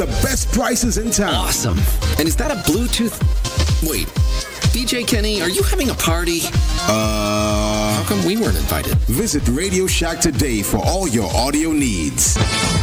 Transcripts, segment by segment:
The best prices in town. Awesome. And is that a Bluetooth? Wait, DJ Kenny, are you having a party? How come we weren't invited? Visit Radio Shack today for all your audio needs.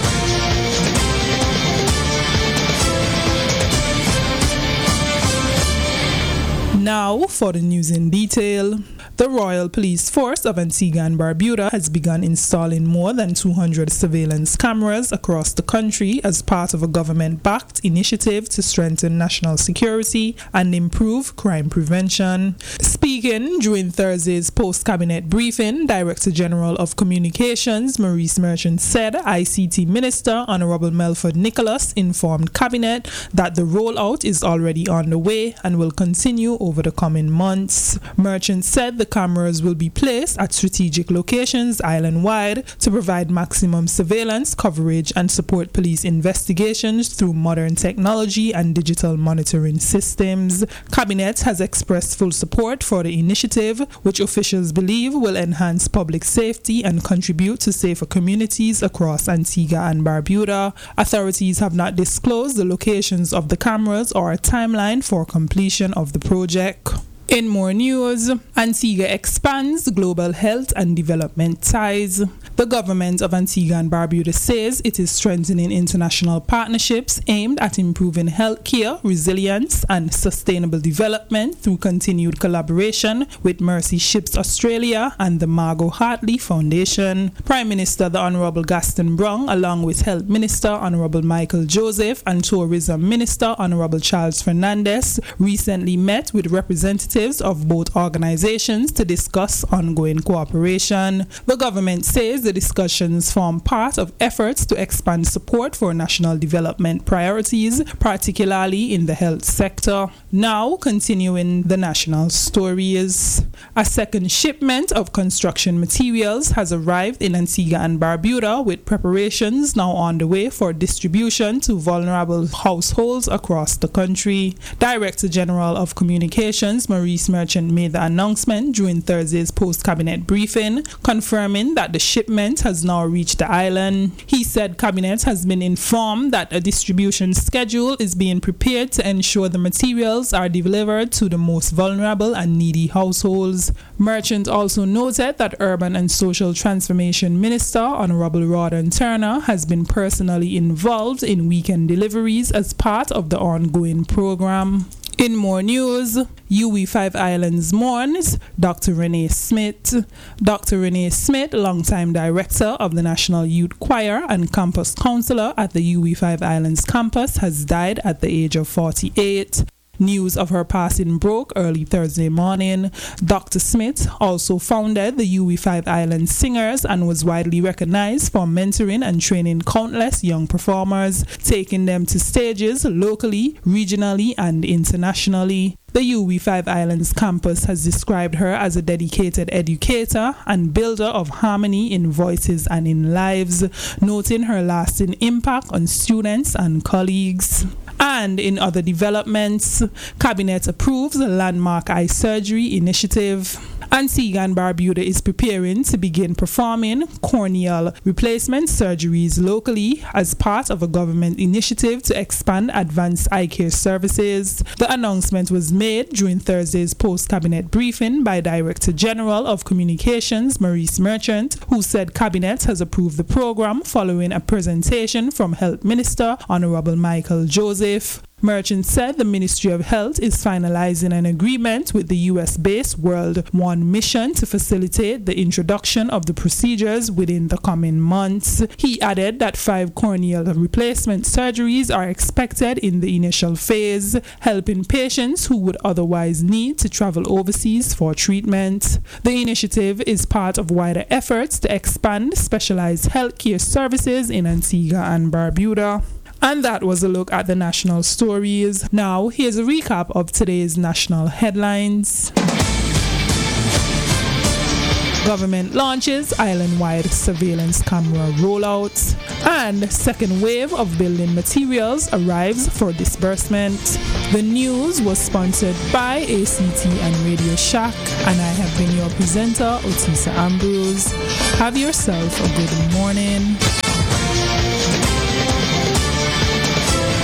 Now for the news in detail. The Royal Police Force of Antigua and Barbuda has begun installing more than 200 surveillance cameras across the country as part of a government-backed initiative to strengthen national security and improve crime prevention. Speaking during Thursday's post-cabinet briefing, Director General of Communications Maurice Merchant said ICT Minister Honorable Melford Nicholas informed Cabinet that the rollout is already on the way and will continue over the coming months. Merchant said the cameras will be placed at strategic locations island-wide to provide maximum surveillance coverage and support police investigations through modern technology and digital monitoring systems. Cabinet has expressed full support for the initiative, which officials believe will enhance public safety and contribute to safer communities across Antigua and Barbuda. Authorities have not disclosed the locations of the cameras or a timeline for completion of the project. In more news, Antigua expands global health and development ties. The government of Antigua and Barbuda says it is strengthening international partnerships aimed at improving healthcare, resilience, and sustainable development through continued collaboration with Mercy Ships Australia and the Margot Hartley Foundation. Prime Minister the Honourable Gaston Browne, along with Health Minister Honourable Michael Joseph and Tourism Minister Honourable Charles Fernandez, recently met with representatives of both organizations to discuss ongoing cooperation. The government says the discussions form part of efforts to expand support for national development priorities, particularly in the health sector. Now, continuing the national stories. A second shipment of construction materials has arrived in Antigua and Barbuda, with preparations now on the way for distribution to vulnerable households across the country. Director General of Communications Maurice Merchant made the announcement during Thursday's post-cabinet briefing, confirming that the shipment has now reached the island. He said Cabinet has been informed that a distribution schedule is being prepared to ensure the materials are delivered to the most vulnerable and needy households. Merchant also noted that Urban and Social Transformation Minister Honorable Rawdon Turner has been personally involved in weekend deliveries as part of the ongoing program. In more news, UE5 Islands mourns Dr. Renee Smith. Dr. Renee Smith, longtime director of the National Youth Choir and campus counselor at the UE5 Islands campus, has died at the age of 48. News of her passing broke early Thursday morning. Dr. Smith also founded the UE5 Islands Singers and was widely recognized for mentoring and training countless young performers, taking them to stages locally, regionally, and internationally. The UE5 Islands campus has described her as a dedicated educator and builder of harmony in voices and in lives, noting her lasting impact on students and colleagues. And in other developments, Cabinet approves the landmark eye surgery initiative. Antigua and Barbuda is preparing to begin performing corneal replacement surgeries locally as part of a government initiative to expand advanced eye care services. The announcement was made during Thursday's post-cabinet briefing by Director General of Communications Maurice Merchant, who said Cabinet has approved the program following a presentation from Health Minister Honorable Michael Joseph. Merchant said the Ministry of Health is finalizing an agreement with the US-based World One mission to facilitate the introduction of the procedures within the coming months. He added that 5 corneal replacement surgeries are expected in the initial phase, helping patients who would otherwise need to travel overseas for treatment. The initiative is part of wider efforts to expand specialized healthcare services in Antigua and Barbuda. And that was a look at the national stories. Now, here's a recap of today's national headlines. Government launches island-wide surveillance camera rollout. And second wave of building materials arrives for disbursement. The news was sponsored by ACT and Radio Shack. And I have been your presenter, Otisa Ambrose. Have yourself a good morning.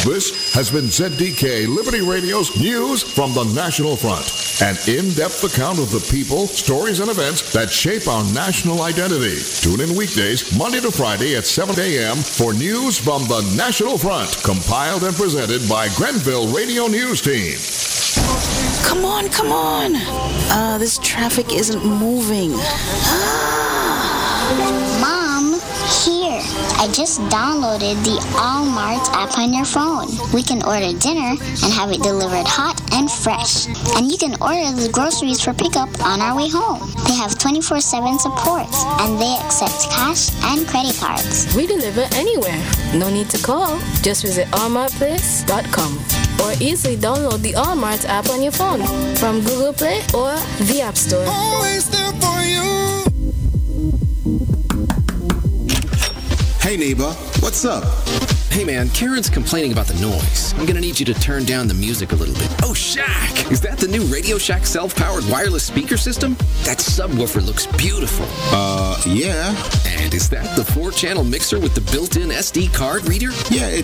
This has been ZDK Liberty Radio's News from the National Front, an in-depth account of the people, stories, and events that shape our national identity. Tune in weekdays, Monday to Friday at 7 a.m. for News from the National Front, compiled and presented by Grenville Radio News Team. Come on, come on. This traffic isn't moving. Mom, here. I just downloaded the Allmart app on your phone. We can order dinner and have it delivered hot and fresh. And you can order the groceries for pickup on our way home. They have 24/7 support and they accept cash and credit cards. We deliver anywhere. No need to call. Just visit allmartplace.com or easily download the Allmart app on your phone from Google Play or the App Store. Always there for you. Hey neighbor, what's up? Hey man, Karen's complaining about the noise. I'm gonna need you to turn down the music a little bit. Oh, Shack! Is that the new Radio Shack self-powered wireless speaker system? That subwoofer looks beautiful. Yeah. And is that the 4-channel mixer with the built-in SD card reader? Yeah,